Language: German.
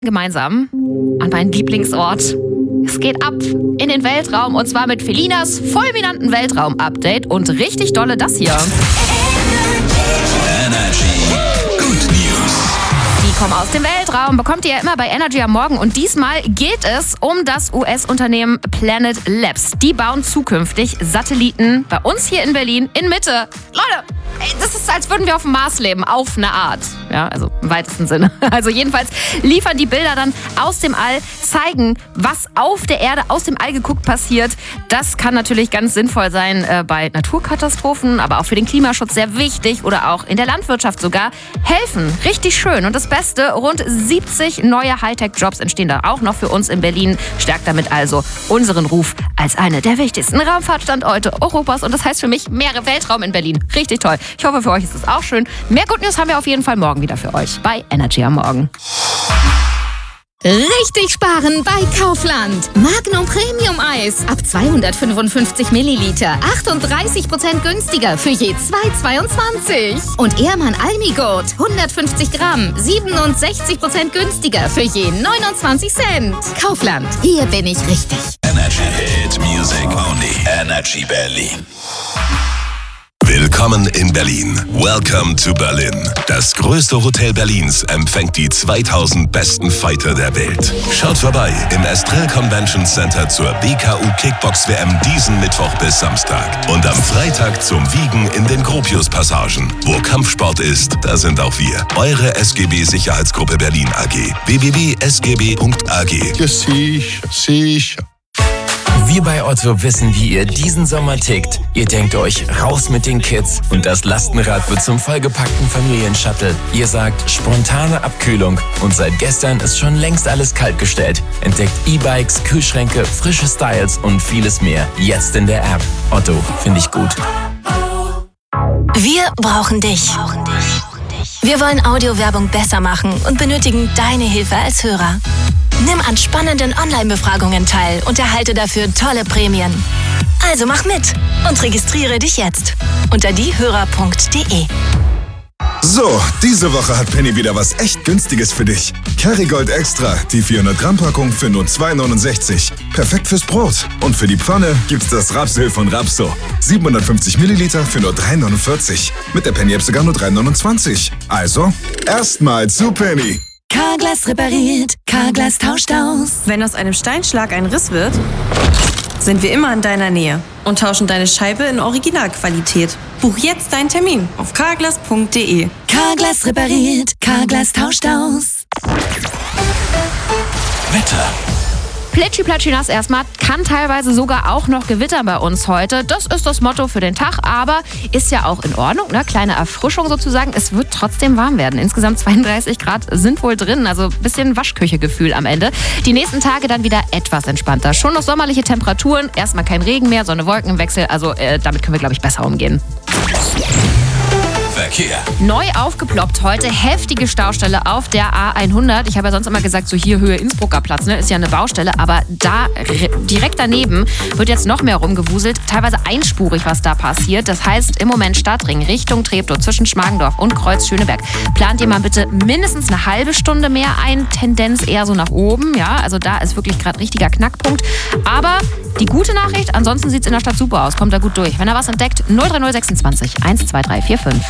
gemeinsam an meinen Lieblingsort. Es geht ab in den Weltraum und zwar mit Felinas fulminanten Weltraum-Update und richtig dolle das hier. Energy Good News. Die kommen aus dem Weltraum, bekommt ihr ja immer bei Energy am Morgen und diesmal geht es um das US-Unternehmen Planet Labs. Die bauen zukünftig Satelliten bei uns hier in Berlin in Mitte. Leute, das ist, als würden wir auf dem Mars leben, auf eine Art. Ja, also im weitesten Sinne. Also jedenfalls liefern die Bilder dann aus dem All, zeigen, was auf der Erde aus dem All geguckt passiert. Das kann natürlich ganz sinnvoll sein bei Naturkatastrophen, aber auch für den Klimaschutz sehr wichtig oder auch in der Landwirtschaft sogar. Helfen, richtig schön. Und das Beste, rund 70 neue Hightech-Jobs entstehen da auch noch für uns in Berlin. Stärkt damit also unseren Ruf als eine der wichtigsten Raumfahrtstandorte Europas. Und das heißt für mich mehr Weltraum in Berlin. Richtig toll. Ich hoffe, für euch ist es auch schön. Mehr Good News haben wir auf jeden Fall morgen wieder für euch bei Energy am Morgen. Richtig sparen bei Kaufland. Magnum Premium Eis ab 255 Milliliter. 38% günstiger für je 2,22. Und Ehrmann Almigurt 150 Gramm. 67% günstiger für je 29 Cent. Kaufland, hier bin ich richtig. Energy Hit Music Only. Energy Berlin. Willkommen in Berlin. Welcome to Berlin. Das größte Hotel Berlins empfängt die 2000 besten Fighter der Welt. Schaut vorbei im Estrell Convention Center zur BKU Kickbox WM diesen Mittwoch bis Samstag. Und am Freitag zum Wiegen in den Gropius-Passagen. Wo Kampfsport ist, da sind auch wir. Eure SGB Sicherheitsgruppe Berlin AG. www.sgb.ag. Ja, sicher. Wir bei Otto wissen, wie ihr diesen Sommer tickt. Ihr denkt euch, raus mit den Kids und das Lastenrad wird zum vollgepackten Familienshuttle. Ihr sagt, spontane Abkühlung und seit gestern ist schon längst alles kaltgestellt. Entdeckt E-Bikes, Kühlschränke, frische Styles und vieles mehr. Jetzt in der App. Otto, finde ich gut. Wir brauchen dich. Wir wollen Audiowerbung besser machen und benötigen deine Hilfe als Hörer. Nimm an spannenden Online-Befragungen teil und erhalte dafür tolle Prämien. Also mach mit und registriere dich jetzt unter diehörer.de. So, diese Woche hat Penny wieder was echt Günstiges für dich. Kerrygold Extra, die 400 Gramm Packung für nur 2,69. Perfekt fürs Brot. Und für die Pfanne gibt's das Rapsöl von Rapso. 750 Milliliter für nur 3,49. Mit der Penny-App sogar nur 3,29. Also, erstmal zu Penny. Carglass repariert, Carglass tauscht aus. Wenn aus einem Steinschlag ein Riss wird, sind wir immer in deiner Nähe und tauschen deine Scheibe in Originalqualität. Buch jetzt deinen Termin auf carglass.de. Carglass repariert, Carglass tauscht aus. Wetter. Plitschi-platschi nass erstmal, kann teilweise sogar auch noch gewittern bei uns heute. Das ist das Motto für den Tag, aber ist ja auch in Ordnung, ne? Kleine Erfrischung sozusagen. Es wird trotzdem warm werden. Insgesamt 32 Grad sind wohl drin, also ein bisschen Waschküche-Gefühl am Ende. Die nächsten Tage dann wieder etwas entspannter. Schon noch sommerliche Temperaturen, erstmal kein Regen mehr, Sonne, Wolken im Wechsel. Also damit können wir, glaube ich, besser umgehen. Verkehr. Neu aufgeploppt heute, heftige Staustelle auf der A100. Ich habe ja sonst immer gesagt, so hier Höhe Innsbrucker Platz, ne? Ist ja eine Baustelle, aber da direkt daneben wird jetzt noch mehr rumgewuselt. Teilweise einspurig, was da passiert. Das heißt, im Moment Stadtring Richtung Treptow zwischen Schmargendorf und Kreuz-Schöneberg. Plant ihr mal bitte mindestens eine halbe Stunde mehr ein. Tendenz eher so nach oben, ja. Also da ist wirklich gerade richtiger Knackpunkt. Aber die gute Nachricht, ansonsten sieht es in der Stadt super aus. Kommt da gut durch. Wenn ihr was entdeckt, 03026 12345.